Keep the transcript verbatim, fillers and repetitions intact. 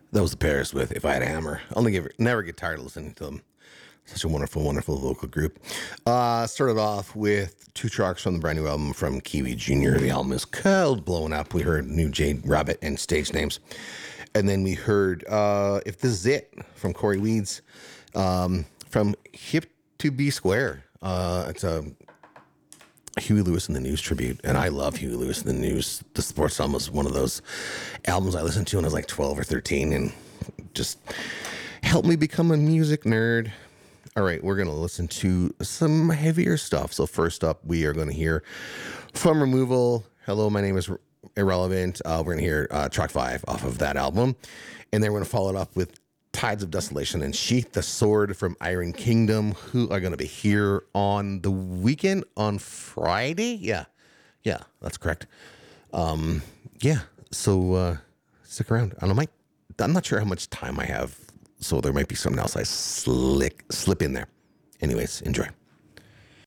That was the Paris with If I Had a Hammer. I'll never, never get tired of listening to them. Such a wonderful, wonderful vocal group. Uh, started off with two tracks from the brand new album from Kiwi Junior The album is called Blowing Up. We heard New Jade Rabbit and Stage Names. And then we heard uh, If This Is It from Corey Weeds um, from Hip to Be Square. Uh, it's a Huey Lewis and the News tribute, and I love Huey Lewis and the News. The Sports Album was one of those albums I listened to when I was like twelve or thirteen, and just helped me become a music nerd. All right, we're going to listen to some heavier stuff. So first up, we are going to hear from Removal, Hello, My Name is Irrelevant. Uh, we're going to hear uh, track five off of that album, and then we're going to follow it up with Tides of Desolation and Sheath the Sword from Iron Kingdom, who are going to be here on the weekend on Friday. Yeah, yeah, that's correct. Um, yeah, so uh, stick around. I don't know, Mike. I'm not sure how much time I have, so there might be something else I slick slip in there. Anyways, enjoy.